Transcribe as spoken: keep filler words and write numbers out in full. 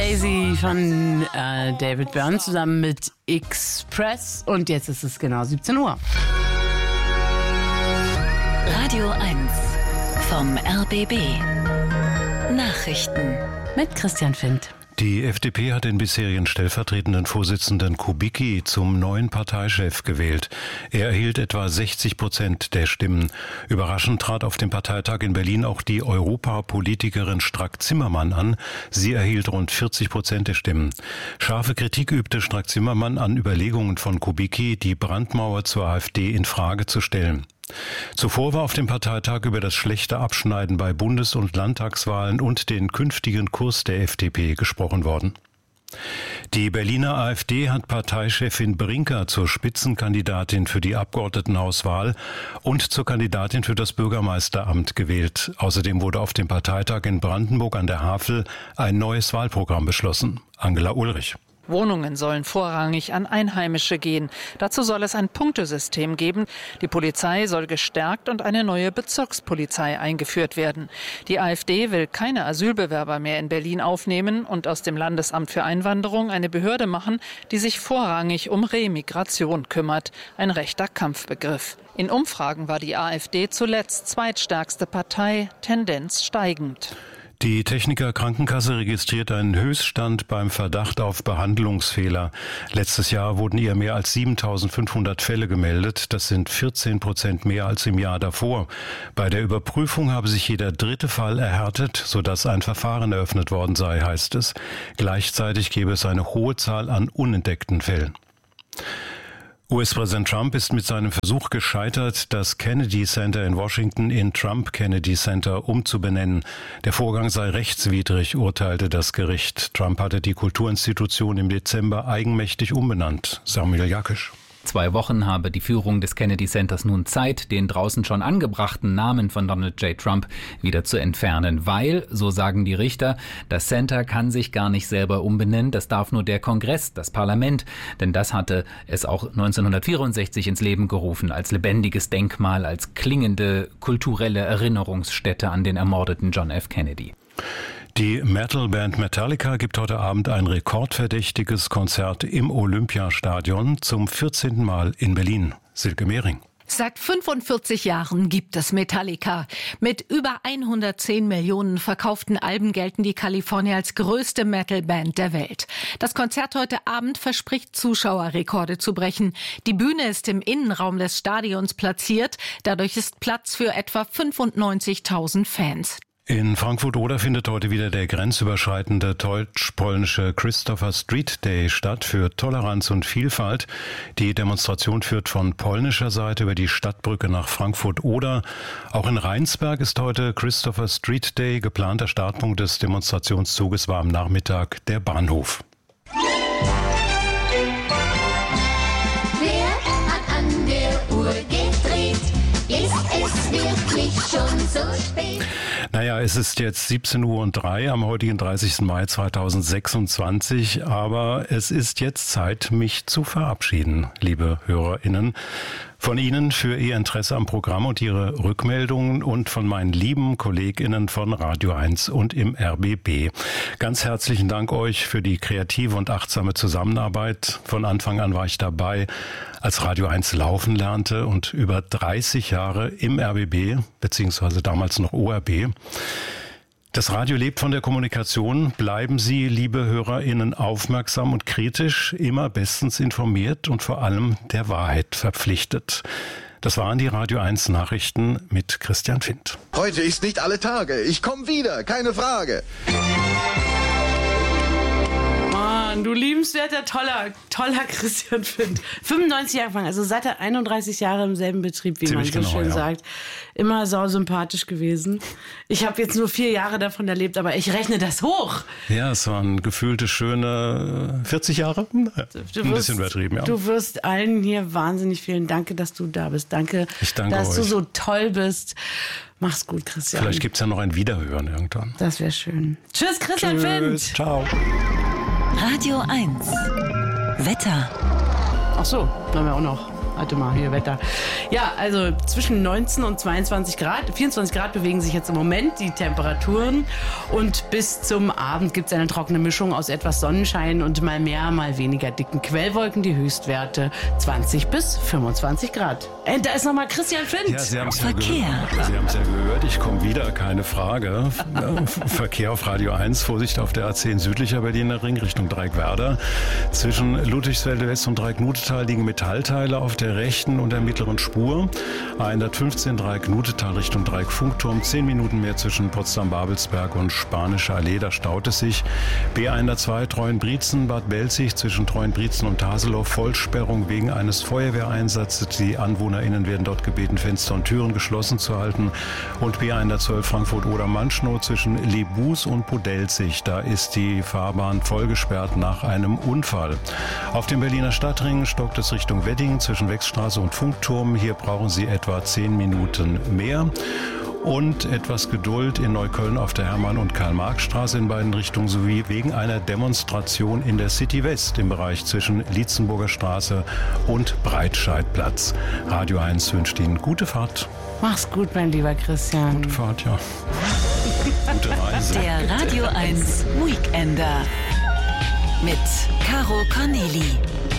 Crazy von äh, David Byrne zusammen mit Express. Und jetzt ist es genau siebzehn Uhr. Radio eins vom R B B. Nachrichten mit Christian Findt. Die F D P hat den bisherigen stellvertretenden Vorsitzenden Kubicki zum neuen Parteichef gewählt. Er erhielt etwa sechzig Prozent der Stimmen. Überraschend trat auf dem Parteitag in Berlin auch die Europapolitikerin Strack-Zimmermann an. Sie erhielt rund vierzig Prozent der Stimmen. Scharfe Kritik übte Strack-Zimmermann an Überlegungen von Kubicki, die Brandmauer zur AfD in Frage zu stellen. Zuvor war auf dem Parteitag über das schlechte Abschneiden bei Bundes- und Landtagswahlen und den künftigen Kurs der F D P gesprochen worden. Die Berliner AfD hat Parteichefin Brinker zur Spitzenkandidatin für die Abgeordnetenhauswahl und zur Kandidatin für das Bürgermeisteramt gewählt. Außerdem wurde auf dem Parteitag in Brandenburg an der Havel ein neues Wahlprogramm beschlossen. Angela Ulrich. Wohnungen sollen vorrangig an Einheimische gehen. Dazu soll es ein Punktesystem geben. Die Polizei soll gestärkt und eine neue Bezirkspolizei eingeführt werden. Die AfD will keine Asylbewerber mehr in Berlin aufnehmen und aus dem Landesamt für Einwanderung eine Behörde machen, die sich vorrangig um Remigration kümmert. Ein rechter Kampfbegriff. In Umfragen war die AfD zuletzt zweitstärkste Partei, Tendenz steigend. Die Techniker Krankenkasse registriert einen Höchststand beim Verdacht auf Behandlungsfehler. Letztes Jahr wurden ihr mehr als siebentausendfünfhundert Fälle gemeldet. Das sind vierzehn Prozent mehr als im Jahr davor. Bei der Überprüfung habe sich jeder dritte Fall erhärtet, sodass ein Verfahren eröffnet worden sei, heißt es. Gleichzeitig gäbe es eine hohe Zahl an unentdeckten Fällen. U S-Präsident Trump ist mit seinem Versuch gescheitert, das Kennedy Center in Washington in Trump Kennedy Center umzubenennen. Der Vorgang sei rechtswidrig, urteilte das Gericht. Trump hatte die Kulturinstitution im Dezember eigenmächtig umbenannt. Samuel Jakisch. Zwei Wochen habe die Führung des Kennedy Centers nun Zeit, den draußen schon angebrachten Namen von Donald J. Trump wieder zu entfernen, weil, so sagen die Richter, das Center kann sich gar nicht selber umbenennen, das darf nur der Kongress, das Parlament, denn das hatte es auch neunzehnhundertvierundsechzig ins Leben gerufen, als lebendiges Denkmal, als klingende kulturelle Erinnerungsstätte an den ermordeten John F. Kennedy. Die Metalband Metallica gibt heute Abend ein rekordverdächtiges Konzert im Olympiastadion zum vierzehnten Mal in Berlin. Silke Mehring. Seit fünfundvierzig Jahren gibt es Metallica. Mit über hundertzehn Millionen verkauften Alben gelten die Kalifornier als größte Metalband der Welt. Das Konzert heute Abend verspricht, Zuschauerrekorde zu brechen. Die Bühne ist im Innenraum des Stadions platziert. Dadurch ist Platz für etwa fünfundneunzigtausend Fans. In Frankfurt-Oder findet heute wieder der grenzüberschreitende deutsch-polnische Christopher Street Day statt für Toleranz und Vielfalt. Die Demonstration führt von polnischer Seite über die Stadtbrücke nach Frankfurt-Oder. Auch in Rheinsberg ist heute Christopher Street Day. Geplanter Startpunkt des Demonstrationszuges war am Nachmittag der Bahnhof. Wer hat an der Uhr gedreht? Ist es wirklich schon so spät? Naja, es ist jetzt siebzehn Uhr und drei am heutigen dreißigsten Mai zweitausendsechsundzwanzig, aber es ist jetzt Zeit, mich zu verabschieden, liebe HörerInnen. Von Ihnen für Ihr Interesse am Programm und Ihre Rückmeldungen und von meinen lieben KollegInnen von Radio eins und im R B B. Ganz herzlichen Dank euch für die kreative und achtsame Zusammenarbeit. Von Anfang an war ich dabei, als Radio eins laufen lernte und über dreißig Jahre im R B B, beziehungsweise damals noch O R B. Das Radio lebt von der Kommunikation. Bleiben Sie, liebe HörerInnen, aufmerksam und kritisch, immer bestens informiert und vor allem der Wahrheit verpflichtet. Das waren die Radio eins Nachrichten mit Christian Findt. Heute ist nicht alle Tage. Ich komme wieder, keine Frage. Mann, du liebenswerter, toller, toller Christian Findt. fünfundneunzig Jahre lang, also seit er einunddreißig Jahre im selben Betrieb, wie Ziemlich man so genau, schön ja. sagt. Immer sausympathisch gewesen. Ich habe jetzt nur vier Jahre davon erlebt, aber ich rechne das hoch. Ja, es waren gefühlte, schöne vierzig Jahre. Naja, du ein wirst, bisschen übertrieben, ja. Du wirst allen hier wahnsinnig vielen Danke, dass du da bist. Danke, ich danke dass euch. du so toll bist. Mach's gut, Christian. Vielleicht gibt's ja noch ein Wiederhören irgendwann. Das wäre schön. Tschüss, Christian Findt. Tschüss, ciao. Radio eins. Wetter. Ach so, haben wir auch noch. Warte mal, hier Wetter. Ja, also zwischen neunzehn und zweiundzwanzig Grad. vierundzwanzig Grad bewegen sich jetzt im Moment die Temperaturen. Und bis zum Abend gibt es eine trockene Mischung aus etwas Sonnenschein und mal mehr, mal weniger dicken Quellwolken. Die Höchstwerte zwanzig bis fünfundzwanzig Grad. Äh, da ist nochmal Christian Flindt. Ja, Sie haben es ja Verkehr. gehört. Sie haben es ja gehört. Ich komme wieder, keine Frage. Verkehr auf Radio eins. Vorsicht auf der A zehn südlicher Berliner Ring Richtung Dreieckwerder. Zwischen Ludwigsfelde West und Dreiecknutetal liegen Metallteile auf der rechten und der mittleren Spur. A hundertfünfzehn Dreiecknutetal Richtung Dreieckfunkturm. Zehn Minuten mehr zwischen Potsdam-Babelsberg und Spanische Allee. Da staut es sich. B hundertzwei Treuenbrietzen, Bad Belzig zwischen Treuenbrietzen und Haselow. Vollsperrung wegen eines Feuerwehreinsatzes. Die AnwohnerInnen werden dort gebeten, Fenster und Türen geschlossen zu halten. Und B hundertzwölf Frankfurt-Oder-Manschnow zwischen Lebus und Podelzig. Da ist die Fahrbahn vollgesperrt nach einem Unfall. Auf dem Berliner Stadtring stockt es Richtung Wedding zwischen Wechstraße und Funkturm. Hier brauchen Sie etwa zehn Minuten mehr. Und etwas Geduld in Neukölln auf der Hermann- und Karl-Marx-Straße in beiden Richtungen sowie wegen einer Demonstration in der City West im Bereich zwischen Lietzenburger Straße und Breitscheidplatz. Radio eins wünscht Ihnen gute Fahrt. Mach's gut, mein lieber Christian. Gute Fahrt, ja. Gute Reise. Der Radio eins Weekender mit Caro Corneli.